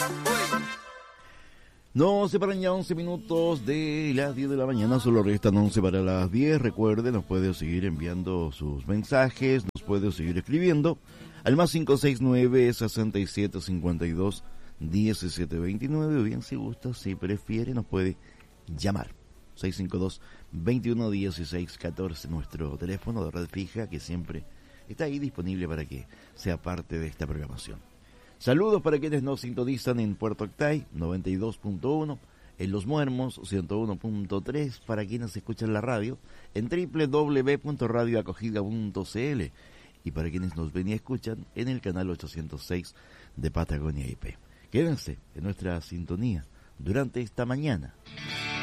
Nos separan ya 11 minutos de las 10 de la mañana, solo restan 11 para las 10. Recuerde, nos puede seguir enviando sus mensajes, nos puede seguir escribiendo al más 569-6752-1729, o bien si gusta, si prefiere, nos puede llamar. 652-2116-14, nuestro teléfono de red fija que siempre está ahí disponible para que sea parte de esta programación. Saludos para quienes nos sintonizan en Puerto Octay, 92.1, en Los Muermos, 101.3, para quienes escuchan la radio, en www.radioacogida.cl, y para quienes nos ven y escuchan en el canal 806 de Patagonia IP. Quédense en nuestra sintonía durante esta mañana.